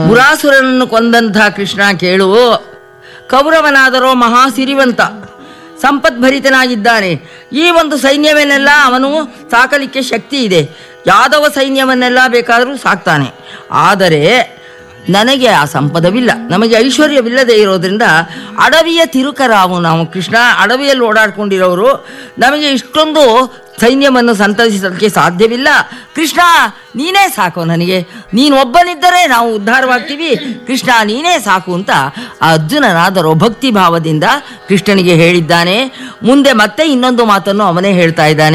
ಗುರಾಸುರನನ್ನು ಕೊಂದಂಥ ಕೃಷ್ಣ ಕೇಳು, ಕೌರವನಾದರೋ ಮಹಾ ಸಿರಿವಂತ, ಸಂಪದ್ಭರಿತನಾಗಿದ್ದಾನೆ. ಈ ಒಂದು ಸೈನ್ಯವನ್ನೆಲ್ಲ ಅವನು ಸಾಕಲಿಕ್ಕೆ ಶಕ್ತಿ ಇದೆ. ಯಾದವ ಸೈನ್ಯವನ್ನೆಲ್ಲ ಬೇಕಾದರೂ ಸಾಕ್ತಾನೆ. ಆದರೆ ನನಗೆ ಆ ಸಂಪದವಿಲ್ಲ, ನಮಗೆ ಐಶ್ವರ್ಯವಿಲ್ಲದೆ ಇರೋದ್ರಿಂದ ಅಡವಿಯ ತಿರುಕರಾವು ನಾವು. ಕೃಷ್ಣ ಅಡವಿಯಲ್ಲಿ ಓಡಾಡ್ಕೊಂಡಿರೋರು, ನಮಗೆ ಇಷ್ಟೊಂದು ಸೈನ್ಯವನ್ನು ಸಂತೈಸಲಿಕ್ಕೆ ಸಾಧ್ಯವಿಲ್ಲ. ಕೃಷ್ಣ ನೀನೇ ಸಾಕು, ನನಗೆ ನೀನು ಒಬ್ಬನಿದ್ದರೆ ನಾವು ಉದ್ಧಾರವಾಗ್ತೀವಿ, ಕೃಷ್ಣ ನೀನೇ ಸಾಕು ಅಂತ ಅರ್ಜುನನಾದರೋ ಭಕ್ತಿ ಭಾವದಿಂದ ಕೃಷ್ಣನಿಗೆ ಹೇಳಿದ್ದಾನೆ. ಮುಂದೆ ಮತ್ತೆ ಇನ್ನೊಂದು ಮಾತನ್ನು ಅವನೇ ಹೇಳ್ತಾ ಇದ್ದಾನೆ.